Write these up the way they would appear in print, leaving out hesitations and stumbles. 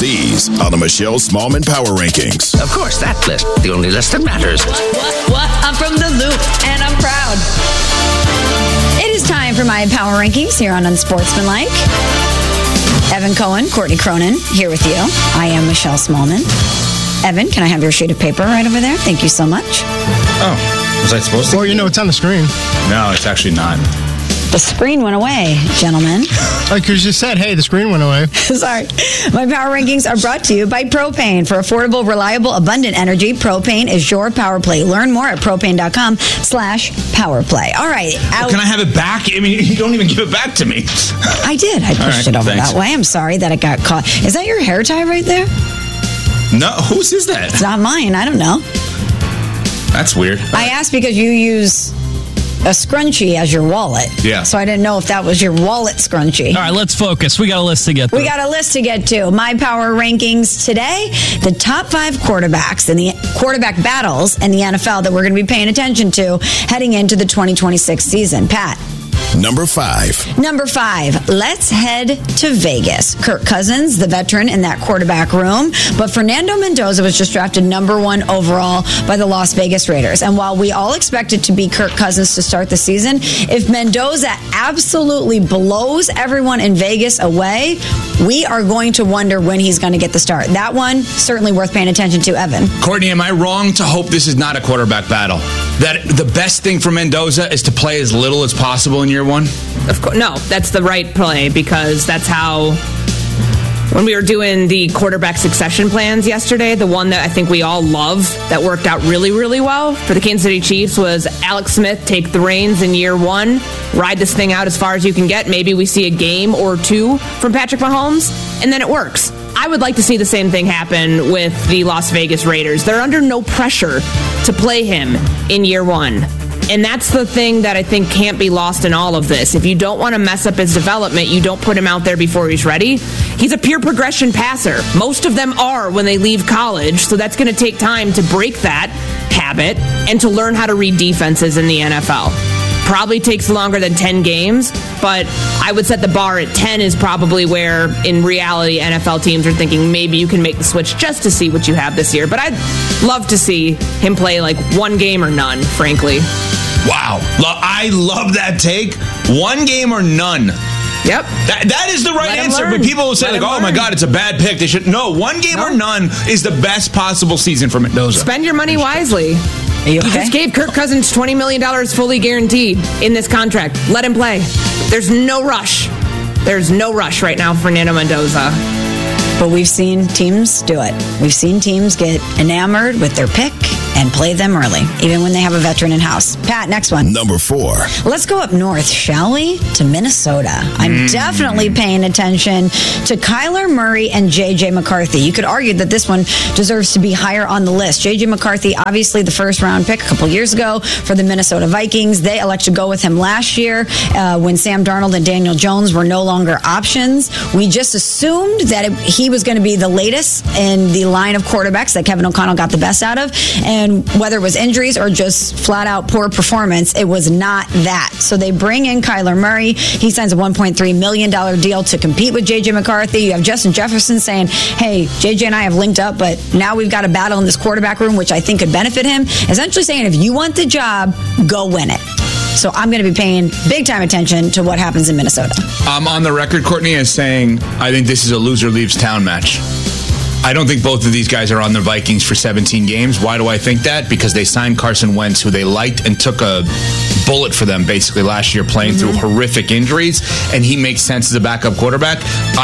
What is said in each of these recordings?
These are the Michelle Smallman Power Rankings. Of course, that list. The only list that matters. What? I'm from the Loop, and I'm proud. It is time for my Power Rankings here on Unsportsmanlike. Evan Cohen, Courtney Cronin, here with you. I am Michelle Smallman. Evan, can I have your sheet of paper right over there? Thank you so much. Oh, was I supposed to? Well, it's on the screen. No, it's actually not. The screen went away, gentlemen. Like you just said, hey, the screen went away. Sorry. My Power Rankings are brought to you by Propane. For affordable, reliable, abundant energy, Propane is your power play. Learn more at propane.com/powerplay. All right. Can I have it back? I mean, you don't even give it back to me. I did. I pushed it over that way. I'm sorry that it got caught. Is that your hair tie right there? No. Whose is that? It's not mine. I don't know. That's weird. I asked because you use a scrunchie as your wallet. Yeah. So I didn't know if that was your wallet scrunchie. All right, let's focus. We got a list to get through. We got a list to get to. My Power Rankings today, the top 5 quarterbacks in the quarterback battles in the NFL that we're going to be paying attention to heading into the 2026 season. Pat. Number 5. Number 5, let's head to Vegas. Kirk Cousins, the veteran in that quarterback room, but Fernando Mendoza was just drafted number 1 overall by the Las Vegas Raiders. And while we all expect it to be Kirk Cousins to start the season, if Mendoza absolutely blows everyone in Vegas away, we are going to wonder when he's going to get the start. That one, certainly worth paying attention to, Evan. Courtney, am I wrong to hope this is not a quarterback battle? That the best thing for Mendoza is to play as little as possible in year 1? Of course, no, that's the right play because that's how, when we were doing the quarterback succession plans yesterday, the one that I think we all love that worked out really, really well for the Kansas City Chiefs was Alex Smith take the reins in year 1, ride this thing out as far as you can get. Maybe we see a game or 2 from Patrick Mahomes, and then it works. I would like to see the same thing happen with the Las Vegas Raiders. They're under no pressure to play him in year 1. And that's the thing that I think can't be lost in all of this. If you don't want to mess up his development, you don't put him out there before he's ready. He's a pure progression passer. Most of them are when they leave college, so that's going to take time to break that habit and to learn how to read defenses in the NFL. Probably takes longer than 10 games, but I would set the bar at 10 is probably where, in reality, NFL teams are thinking maybe you can make the switch just to see what you have this year. But I'd love to see him play like 1 game or none, frankly. Wow. I love that take. 1 game or none. Yep. That is the right answer. But people will say, oh my God, it's a bad pick. They should. No, 1 game or none is the best possible season for Mendoza. Spend your money wisely. Are you okay? You just gave Kirk Cousins $20 million fully guaranteed in this contract. Let him play. There's no rush. There's no rush right now for Fernando Mendoza. But we've seen teams do it. We've seen teams get enamored with their pick and play them early, even when they have a veteran in-house. Pat, next one. Number 4. Let's go up north, shall we? To Minnesota. I'm definitely paying attention to Kyler Murray and J.J. McCarthy. You could argue that this one deserves to be higher on the list. J.J. McCarthy, obviously the first-round pick a couple years ago for the Minnesota Vikings. They elected to go with him last year when Sam Darnold and Daniel Jones were no longer options. We just assumed that he was going to be the latest in the line of quarterbacks that Kevin O'Connell got the best out of. And whether it was injuries or just flat out poor performance, it was not that. So they bring in Kyler Murray. He signs a $1.3 million deal to compete with J.J. McCarthy. You have Justin Jefferson saying, hey, J.J. and I have linked up, but now we've got a battle in this quarterback room, which I think could benefit him. Essentially saying, if you want the job, go win it. So I'm going to be paying big time attention to what happens in Minnesota. I'm on the record, Courtney, as saying I think this is a loser leaves town match. I don't think both of these guys are on the Vikings for 17 games. Why do I think that? Because they signed Carson Wentz, who they liked and took a bullet for them basically last year, playing through horrific injuries, and he makes sense as a backup quarterback.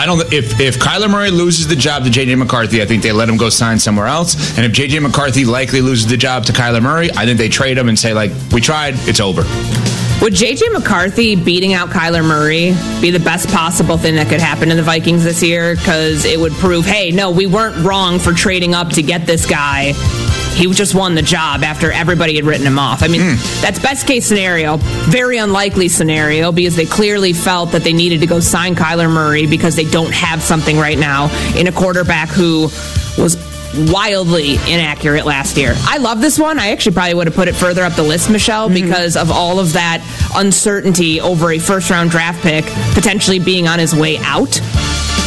If Kyler Murray loses the job to J.J. McCarthy, I think they let him go sign somewhere else. And if J.J. McCarthy likely loses the job to Kyler Murray, I think they trade him and say, like, we tried, it's over. Would J.J. McCarthy beating out Kyler Murray be the best possible thing that could happen to the Vikings this year? Because it would prove, hey, no, we weren't wrong for trading up to get this guy. He just won the job after everybody had written him off. I mean, that's best case scenario. Very unlikely scenario because they clearly felt that they needed to go sign Kyler Murray because they don't have something right now in a quarterback who was wildly inaccurate last year. I love this one. I actually probably would have put it further up the list, Michelle, because of all of that uncertainty over a first-round draft pick potentially being on his way out.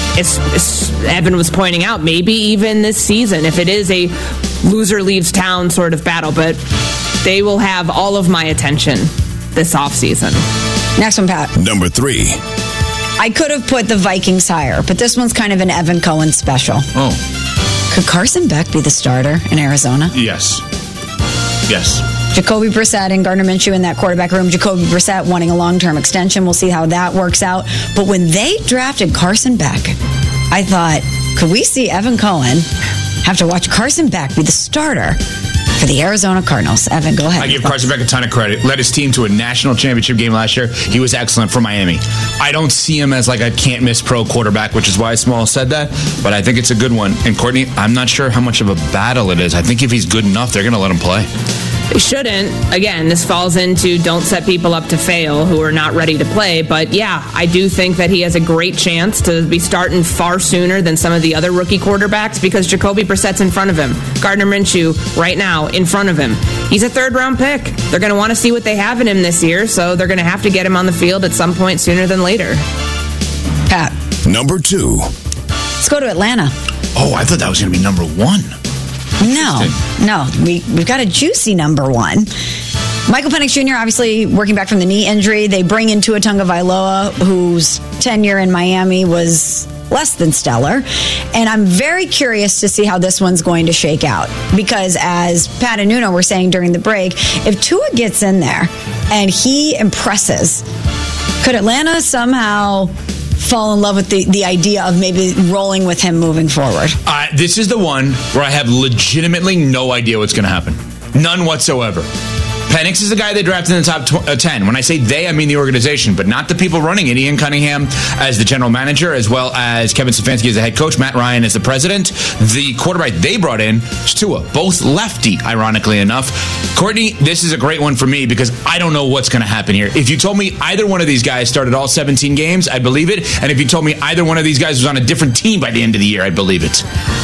Evan was pointing out, maybe even this season, if it is a loser leaves town sort of battle. But they will have all of my attention this offseason. Next one, Pat. Number 3. I could have put the Vikings higher, but this one's kind of an Evan Cohen special. Oh. Could Carson Beck be the starter in Arizona? Yes. Yes. Jacoby Brissett and Gardner Minshew in that quarterback room. Jacoby Brissett wanting a long-term extension. We'll see how that works out. But when they drafted Carson Beck, I thought, could we see Evan Cohen have to watch Carson Beck be the starter for the Arizona Cardinals? Evan, go ahead. I give Carson Beck a ton of credit. Led his team to a national championship game last year. He was excellent for Miami. I don't see him as like a can't-miss pro quarterback, which is why Small said that, but I think it's a good one. And Courtney, I'm not sure how much of a battle it is. I think if he's good enough, they're going to let him play. They shouldn't. Again, this falls into don't set people up to fail who are not ready to play. But yeah, I do think that he has a great chance to be starting far sooner than some of the other rookie quarterbacks because Jacoby Brissett's in front of him. Gardner Minshew right now in front of him. He's a third-round pick. They're going to want to see what they have in him this year, so they're going to have to get him on the field at some point sooner than later. Pat. Number 2. Let's go to Atlanta. Oh, I thought that was going to be number 1. No, we've got a juicy number 1. Michael Penix Jr. obviously working back from the knee injury. They bring in Tua Tagovailoa, whose tenure in Miami was less than stellar. And I'm very curious to see how this one's going to shake out. Because as Pat and Nuno were saying during the break, if Tua gets in there and he impresses, could Atlanta somehow fall in love with the idea of maybe rolling with him moving forward? This is the one where I have legitimately no idea what's going to happen. None whatsoever. Penix is the guy they drafted in the top 10. When I say they, I mean the organization, but not the people running it. Ian Cunningham as the general manager, as well as Kevin Stefanski as the head coach, Matt Ryan as the president. The quarterback they brought in is Tua, both lefty, ironically enough. Courtney, this is a great one for me because I don't know what's going to happen here. If you told me either one of these guys started all 17 games, I believe it. And if you told me either one of these guys was on a different team by the end of the year, I believe it.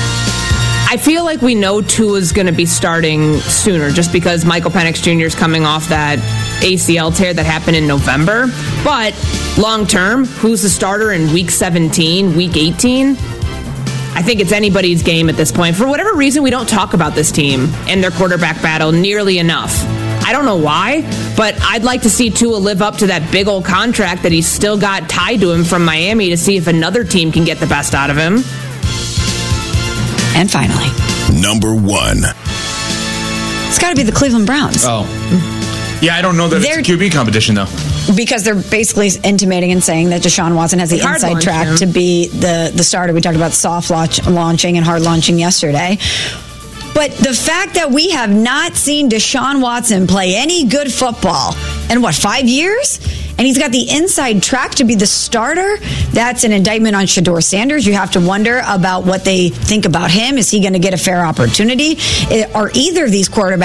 I feel like we know Tua's going to be starting sooner just because Michael Penix Jr. is coming off that ACL tear that happened in November. But long term, who's the starter in week 17, week 18? I think it's anybody's game at this point. For whatever reason, we don't talk about this team and their quarterback battle nearly enough. I don't know why, but I'd like to see Tua live up to that big old contract that he's still got tied to him from Miami to see if another team can get the best out of him. And finally, number 1. It's got to be the Cleveland Browns. Oh. Yeah, I don't know that it's a QB competition, though. Because they're basically intimating and saying that Deshaun Watson has the inside track to be the starter. We talked about soft launching and hard launching yesterday. But the fact that we have not seen Deshaun Watson play any good football in, 5 years? And he's got the inside track to be the starter. That's an indictment on Shedeur Sanders. You have to wonder about what they think about him. Is he going to get a fair opportunity? Are either of these quarterbacks